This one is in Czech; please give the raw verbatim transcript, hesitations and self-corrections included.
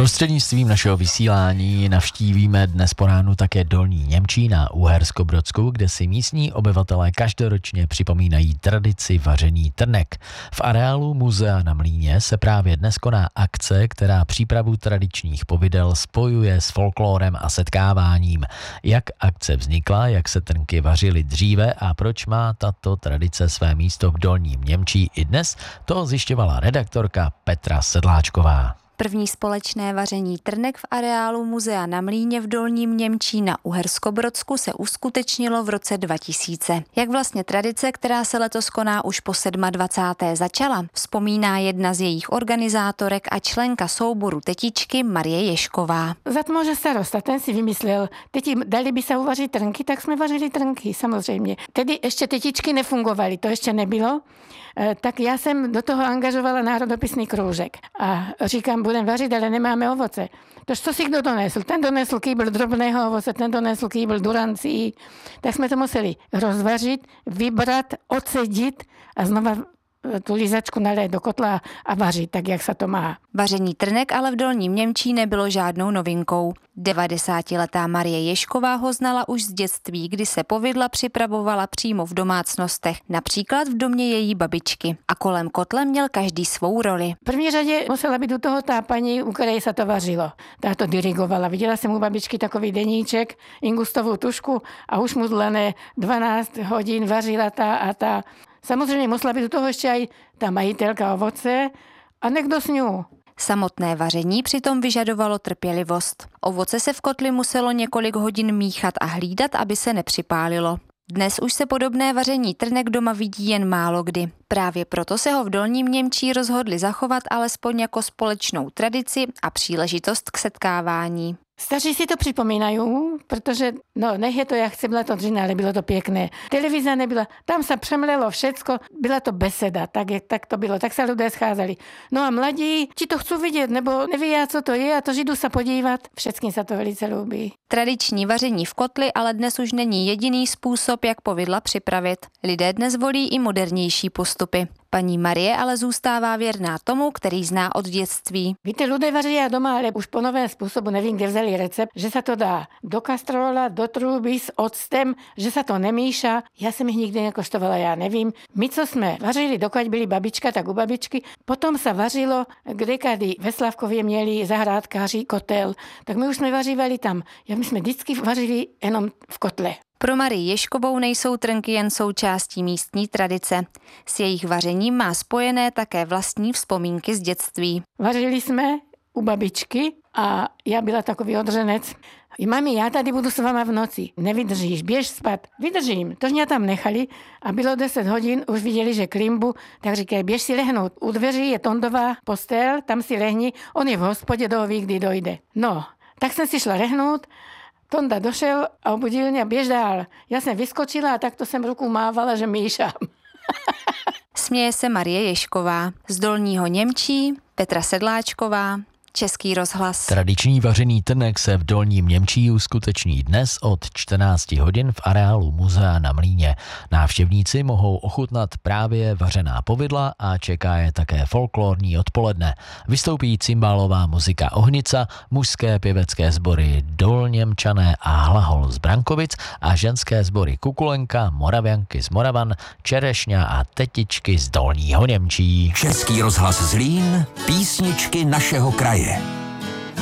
Prostřednictvím našeho vysílání navštívíme dnes po ránu také Dolní Němčí na Uherskobrodsku, kde si místní obyvatelé každoročně připomínají tradici vaření trnek. V areálu muzea na Mlýně se právě dnes koná akce, která přípravu tradičních povidel spojuje s folklórem a setkáváním. Jak akce vznikla, jak se trnky vařily dříve a proč má tato tradice své místo v Dolním Němčí i dnes, to zjišťovala redaktorka Petra Sedláčková. První společné vaření trnek v areálu muzea na Mlýně v Dolním Němčí na Uherskobrodsku se uskutečnilo v roce dva tisíce. Jak vlastně tradice, která se letos koná už po dvacáté sedmé začala, vzpomíná jedna z jejich organizátorek a členka souboru Tetičky Marie Ješková. Za to může starosta, ten si vymyslel, teti, dali by se uvařit trnky, tak jsme vařili trnky, samozřejmě. Tedy ještě tetičky nefungovaly, to ještě nebylo, tak já jsem do toho angažovala národopisný kroužek a říkám, budem vařit, ale nemáme ovoce. Tož co si kdo donesl? Ten donesl kýbl drobného ovoce, ten donesl kýbl durancí. Tak jsme to museli rozvařit, vybrat, odsedit a znova tu lízačku nalét do kotla a vařit, tak jak se to má. Vaření trnek ale v Dolním Němčí nebylo žádnou novinkou. devadesátiletá Marie Ješková ho znala už z dětství, kdy se povidla připravovala přímo v domácnostech, například v domě její babičky. A kolem kotle měl každý svou roli. V první řadě musela být u toho ta paní, u které se to vařilo. Ta to dirigovala. Viděla jsem u babičky takový deníček, ingustovou tušku a už mu dlané dvanáct hodin vařila ta a ta. Samozřejmě musela být u toho ještě aj ta majitelka ovoce a někdo s ňou. Samotné vaření přitom vyžadovalo trpělivost. Ovoce se v kotli muselo několik hodin míchat a hlídat, aby se nepřipálilo. Dnes už se podobné vaření trnek doma vidí jen málo kdy. Právě proto se ho v Dolním Němčí rozhodli zachovat alespoň jako společnou tradici a příležitost k setkávání. Staří si to připomínají, protože no, nech je to, jak chce, byla to dřina, ale bylo to pěkné. Televize nebyla, tam se přemlelo všecko, byla to beseda, tak, je, tak to bylo, tak se lidé scházeli. No a mladí, ti to chcou vidět, nebo neví, co to je, a to jdu se podívat, všetkým se to velice líbí. Tradiční vaření v kotli ale dnes už není jediný způsob, jak povidla připravit. Lidé dnes volí i modernější postupy. Paní Marie ale zůstává věrná tomu, který zná od dětství. Víte, lidé vaří já doma, ale už po novém způsobu, nevím, kde vzali recept, že se to dá do kastrola, do truby s octem, že se to nemíša. Já jsem jich nikdy nekoštovala, já nevím. My, co jsme vařili, dokud byli babička, tak u babičky, potom se vařilo, kdekady ve Slavkově měli zahrádkáři kotel, tak my už jsme vařívali tam. Já my jsme vždycky vařili jenom v kotle. Pro Marii Ješkovou nejsou trnky jen součástí místní tradice. S jejich vařením má spojené také vlastní vzpomínky z dětství. Vařili jsme u babičky a já byla takový odřenec. Mami, já tady budu s váma v noci. Nevydržíš, běž spát. Vydržím. To mě tam nechali a bylo deset hodin, už viděli, že klimbu, tak říkají, běž si lehnout. U dveří je Tondová postel, tam si lehni, on je v hospodě, kdo ví, kdy dojde. No, tak jsem si šla lehnout. Tonda došel a obudil mě, běž dál. Já jsem vyskočila a takto jsem ruku mávala, že míšám. Směje se Marie Ješková. Z Dolního Němčí Petra Sedláčková, Český rozhlas. Tradiční vaření trnek se v Dolním Němčí uskuteční dnes od čtrnácti hodin v areálu muzea na Mlýně. Návštěvníci mohou ochutnat právě vařená povidla a čeká je také folklorní odpoledne. Vystoupí cymbálová muzika Ohnica, mužské pěvecké sbory Dolněmčané a Hlahol z Brankovic a ženské sbory Kukulenka, Moravianky z Moravan, Čerešňa a Tetičky z Dolního Němčí. Český rozhlas Zlín, písničky našeho kraje.